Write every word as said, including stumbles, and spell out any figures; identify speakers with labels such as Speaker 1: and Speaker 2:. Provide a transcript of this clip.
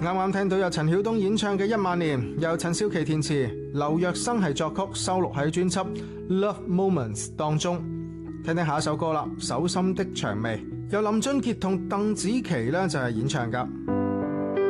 Speaker 1: 啱啱聽到有陳曉東演唱嘅《一萬年》，由陳少琪填詞，劉若生係作曲，收錄喺專輯《Love Moments》當中。聽聽下一首歌啦，《手心的薔薇》，由林俊傑同鄧紫棋呢就係演唱噶。